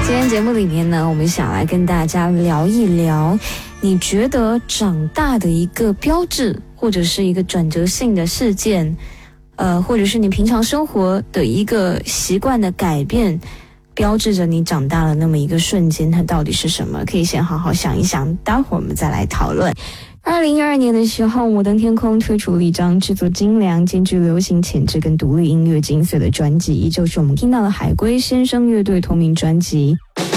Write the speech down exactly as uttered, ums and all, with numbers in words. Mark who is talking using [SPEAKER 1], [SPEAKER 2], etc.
[SPEAKER 1] 今天节目里面呢，我们想来跟大家聊一聊，你觉得长大的一个标志，或者是一个转折性的事件，呃，或者是你平常生活的一个习惯的改变，标志着你长大了那么一个瞬间，它到底是什么？可以先好好想一想，待会儿我们再来讨论。二零一二年的时候，摩登天空推出了一张制作精良、兼具流行潜质跟独立音乐精髓的专辑，就是我们听到的海龟先生乐队同名专辑。